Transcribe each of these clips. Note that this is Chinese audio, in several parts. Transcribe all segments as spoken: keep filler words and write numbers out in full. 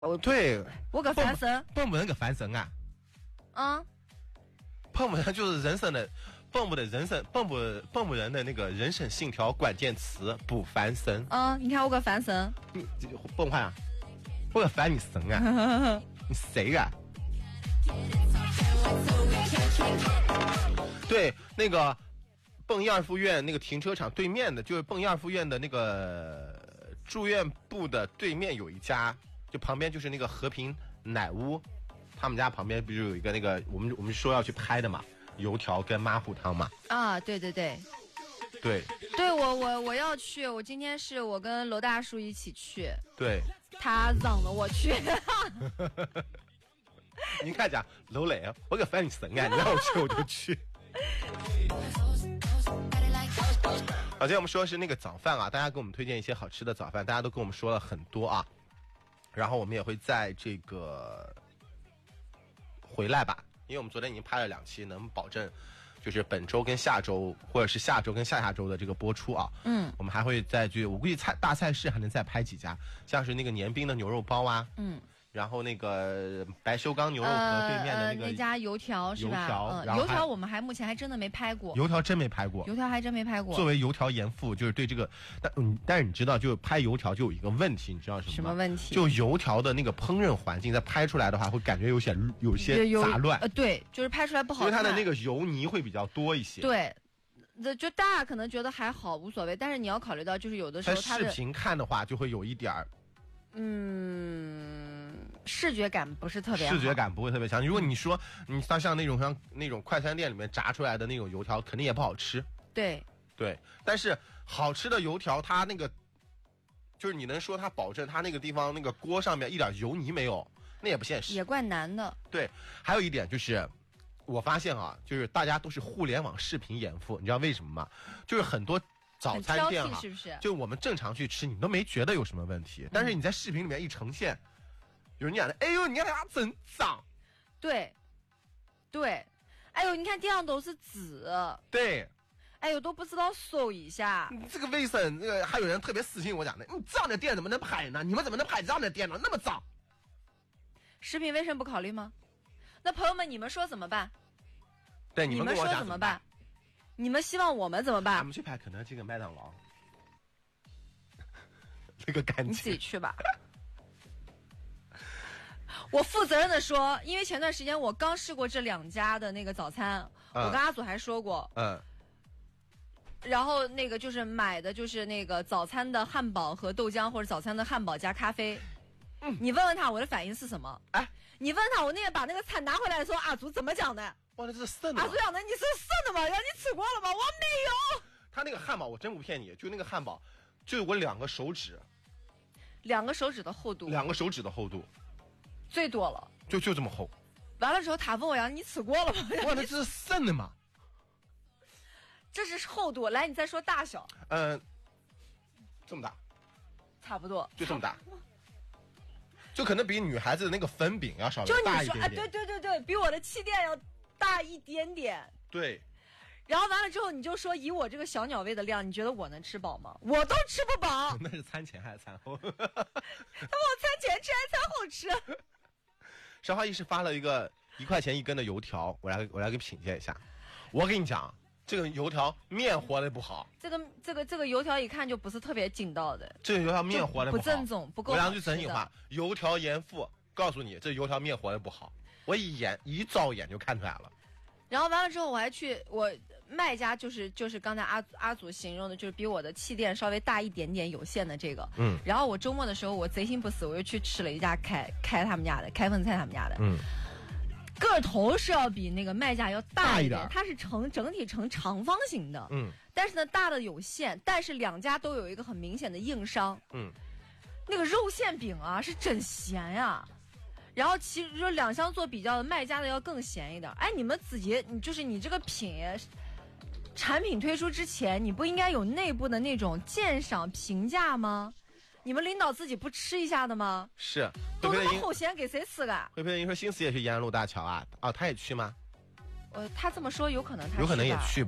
我对， 我个翻身， 蹦不能个翻身啊！ 啊， 蹦不能就是人生的，蹦不的人生，蹦不蹦不人的那个人生信条关键词不翻身。 嗯，你看我个翻身， 你蹦快啊！我个翻你身啊！你谁啊？对，那个蹦一二附院那个停车场对面的，就是蹦一二附院的那个住院部的对面有一家，就旁边就是那个和平奶屋，他们家旁边不是有一个那个我们我们说要去拍的嘛，油条跟马虎汤嘛。 啊，对对对， 对， 对我我我要去，我今天是我跟罗大叔一起去， 对， 他让了我去。 您看讲楼磊，我可翻你神啊！你让我去我就去。好，今天我们说的是那个早饭啊，大家给我们推荐一些好吃的早饭，大家都跟我们说了很多啊。然后我们也会在这个回来吧，因为我们昨天已经拍了两期，能保证就是本周跟下周，或者是下周跟下下周的这个播出啊。 嗯， 我们还会再去，我估计菜大菜市还能再拍几家，像是那个年冰的牛肉包啊。 嗯。 然后那个白修刚牛肉河对面的那个、 呃呃、那家油条是吧？ 油条， 嗯、油条我们还目前还真的没拍过。 油条真没拍过， 油条还真没拍过。 作为油条严父，就是对这个，但嗯，但是你知道，就拍油条就有一个问题，你知道什么吗？ 什么问题？ 就油条的那个烹饪环境，在拍出来的话，会感觉有些有些杂乱。 呃，对，就是拍出来不好看， 因为它的那个油泥会比较多一些。 对。就大家可能觉得还好无所谓，但是你要考虑到，就是有的时候它的视频看的话，就会有一点儿。 嗯，视觉感不是特别好， 视觉感不会特别强。如果你说你像像那种像那种快餐店里面炸出来的那种油条，肯定也不好吃。 对对，但是好吃的油条，它那个就是你能说它保证它那个地方那个锅上面一点油泥没有，那也不现实， 也怪难的。 对，还有一点就是，我发现啊，就是大家都是互联网视频严父，你知道为什么吗？就是很多。早餐店哈、啊， 是不是？ 就我们正常去吃，你都没觉得有什么问题，嗯、但是你在视频里面一呈现，有人讲的，哎呦，你看它真脏， 对，对，哎呦，你看地上都是纸， 对， 哎呦，都不知道收一下。 这个卫生，那个还有人特别私信我讲的，你这样的店怎么能拍呢？你们怎么能拍这样的店呢？那么脏， 食品卫生不考虑吗？那朋友们，你们说怎么办？ 对，你们跟我讲怎么办？你们希望我们怎么办？ 咱们去拍肯德基跟麦当劳，这个感觉你自己去吧。我负责任的说，因为前段时间我刚试过这两家的那个早餐，嗯、我跟阿祖还说过， 嗯， 然后那个就是买的就是那个早餐的汉堡和豆浆，或者早餐的汉堡加咖啡。嗯，你问问他我的反应是什么？哎，你问他我那个把那个菜拿回来的时候，阿祖怎么讲的？ 哇，那这是剩的。 阿祖讲的，你是剩的吗？让你吃过了吗？我没有。 他那个汉堡，我真不骗你，就那个汉堡，就我两个手指， 两个手指的厚度， 两个手指的厚度， 最多了， 就就这么厚。 完了之后，他问我呀，你吃过了吗？ 哇，那这是剩的吗？ 这是厚度。来，你再说大小。 嗯、呃，这么大， 差不多， 就这么大。就可能比女孩子的那个粉饼要稍微大一点点， 就你说，哎，对对对对，比我的气垫要大一点点。 对。 然后完了之后，你就说以我这个小鸟胃的量，你觉得我能吃饱吗？我都吃不饱。 那是餐前还是餐后？ 他问我餐前吃还是餐后吃？ 韶华医师发了一个一块钱一根的油条，我来我来给品鉴一下。我跟你讲，这个油条面和的不好。 这个这个这个油条一看就不是特别筋道的。 这个油条面和的不正宗，不够好吃的。 我两句真心话，油条严父告诉你，这油条面和的不好，我一眼一照眼就看出来了。 然后完了之后，我还去我卖家就是就是刚才阿阿祖形容的，就是比我的气垫稍微大一点点有限的这个。嗯。然后我周末的时候，我贼心不死，我又去吃了一家开开他们家的开封菜他们家的。嗯。个头是要比那个卖家要大一点，大一点它是呈整体呈长方形的。嗯。但是呢，大的有限，但是两家都有一个很明显的硬伤。嗯。那个肉馅饼啊，是真咸呀。然后其实说两相做比较的，卖家的要更咸一点。哎，你们自己，你就是你这个品产品推出之前，你不应该有内部的那种鉴赏评价吗？你们领导自己不吃一下的吗？ 是， 都他妈后咸给谁吃的？ 会不会您说新思也去延安路大桥啊？啊，他也去吗？ 呃，他这么说有可能他有可能也去。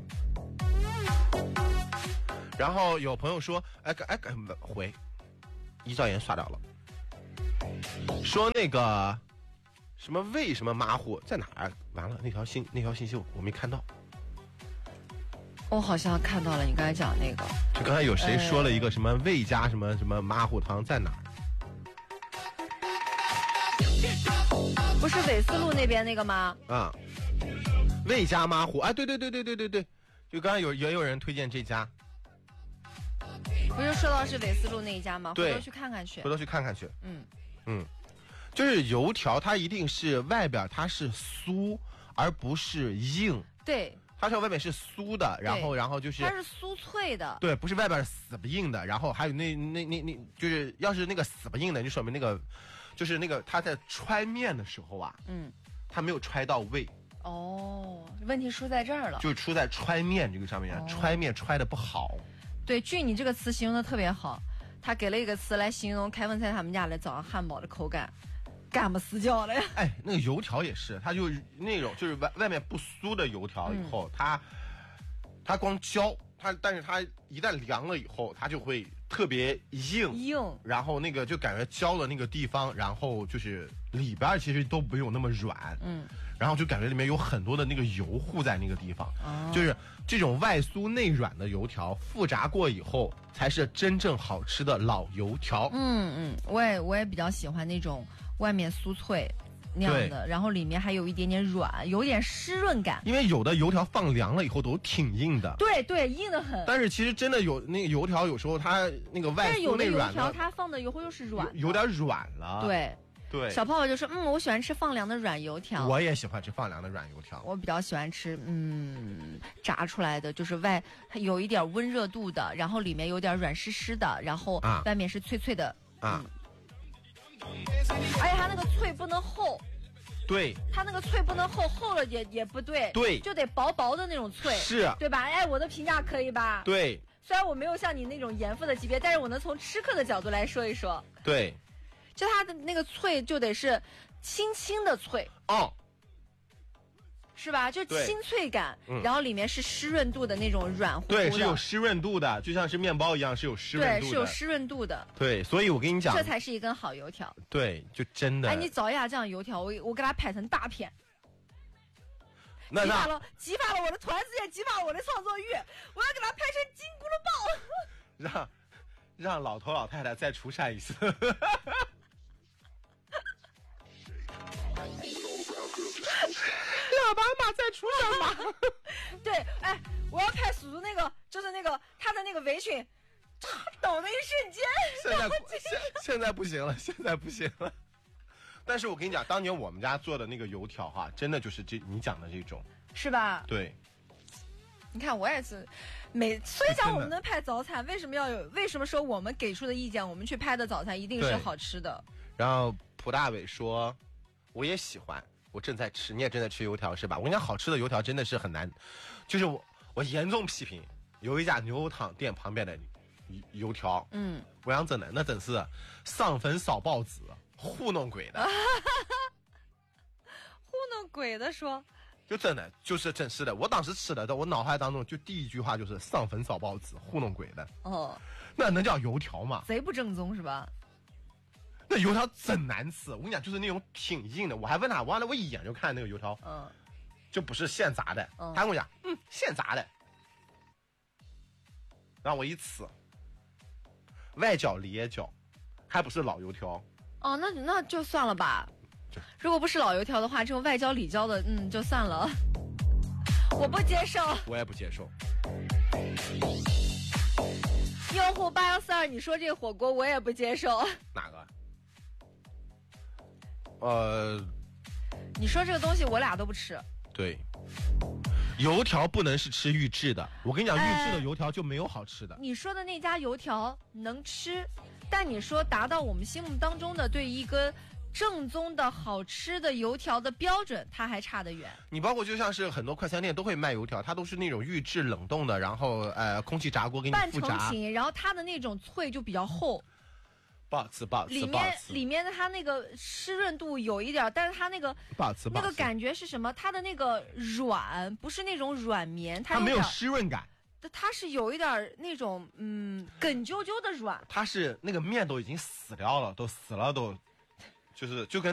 然后有朋友说，哎哎回，一兆元刷掉了。 说那个什么为什么马虎在哪儿？完了，那条信那条信息我没看到。 我好像看到了，你刚才讲那个， 就刚才有谁说了一个什么魏家什么什么马虎堂在哪儿？ 不是纬思路那边那个吗？ 啊，魏家马虎，哎，对对对对对对对，就刚才有也有人推荐这家， 不是说到是纬思路那一家吗？ 对， 回头去看看去， 回头去看看去。 嗯嗯，就是油条它一定是外边它是酥，而不是硬。 对。 它是外面是酥的，然后然后就是它是酥脆的， 对，不是外边死不硬的。然后还有那那那那，就是要是那个死不硬的，就说明那个，就是那个它在揣面的时候啊， 嗯， 它没有揣到位。 哦，问题出在这儿了， 就是出在揣面这个上面，哦、揣面揣的不好。 对，据你这个词形容的特别好，他给了一个词来形容开文菜他们家的早上汉堡的口感。干不死焦了呀！ 哎，那个油条也是，它就那种就是外外面不酥的油条，以后、嗯、它它光焦，它但是它一旦凉了以后，它就会特别硬硬， 然后那个就感觉焦的那个地方，然后就是里边其实都不用那么软，嗯，然后就感觉里面有很多的那个油糊在那个地方，哦、就是这种外酥内软的油条，复炸过以后才是真正好吃的老油条。 嗯嗯，我也我也比较喜欢那种。外面酥脆那样的，然后里面还有一点点软，有点湿润感。 因为有的油条放凉了以后都挺硬的， 对对，硬得很。 但是其实真的有那个油条，有时候它那个外酥内软的， 但是有的油条它放的油又是软的， 有点软了。 对对， 小泡泡就说：“嗯，我喜欢吃放凉的软油条。” 我也喜欢吃放凉的软油条。 我比较喜欢吃嗯炸出来的，就是外它有一点温热度的，然后里面有点软湿湿的，然后外面是脆脆的啊。嗯而且它那个脆不能厚， 对， 它那个脆不能厚，厚了也也不对， 对， 就得薄薄的那种脆， 是， 对吧？哎，我的评价可以吧？ 对， 虽然我没有像你那种严父的级别，但是我能从吃客的角度来说一说， 对， 就它的那个脆就得是轻轻的脆， 哦。 是吧？就清脆感、嗯，然后里面是湿润度的那种软乎乎的， 对，是有湿润度的，就像是面包一样是有湿润度的， 对，是有湿润度的， 对，所以我跟你讲， 这才是一根好油条， 对，就真的。 哎，你找一下这样油条，我我给它拍成大片， 那激发了激发了我的团子也激发了我的创作欲，我要给它拍成金咕噜棒， 让让老头老太太再出山一次。老爸妈在出山吗？ 对，哎，我要拍叔叔那个，就是那个他的那个围裙，抖的一瞬间。 现在现现在不行了，现在不行了。但是我跟你讲，当年我们家做的那个油条哈，真的就是这你讲的这种， 是吧？ 对。 你看我也是，每所以讲我们能拍早餐，为什么要有？为什么说我们给出的意见，我们去拍的早餐一定是好吃的？ 然后蒲大伟说，我也喜欢。我正在吃，你也正在吃油条是吧？我跟你讲，好吃的油条真的是很难，就是我我严重批评有一家牛肉汤店旁边的油条，嗯，我想真的那真是上粉扫报纸，糊弄鬼的， 糊弄鬼的说， 就真的就是真是的。我当时吃的，我脑海当中就第一句话就是上粉扫报纸，糊弄鬼的。哦，那能叫油条吗？ 贼不正宗是吧？ 那油条真难吃，我跟你讲，就是那种挺硬的。我还问他，完了我一眼就看那个油条，嗯，就不是现炸的。嗯、他跟我讲，嗯，现炸的。然后我一吃，外焦里焦，还不是老油条。 哦，那那就算了吧。如果不是老油条的话，这种外焦里焦的，嗯，就算了。我不接受。 我也不接受。 用户八幺四二，你说这个火锅我也不接受。 哪个？呃， 你说这个东西我俩都不吃。 对，油条不能是吃预制的。我跟你讲，预制的油条就没有好吃的。 你说的那家油条能吃，但你说达到我们心目当中的对一个正宗的好吃的油条的标准，它还差得远。 你包括就像是很多快餐店都会卖油条，它都是那种预制冷冻的，然后呃空气炸锅给你复炸， 半成品，然后它的那种脆就比较厚。 不好吃，不好吃， 里面里面的它那个湿润度有一点，但是它那个不好吃， 那个感觉是什么？它的那个软不是那种软绵，它它没有湿润感， 它是有一点那种嗯梗啾啾的软。 它是那个面都已经死掉了，都死了都， 就是就跟。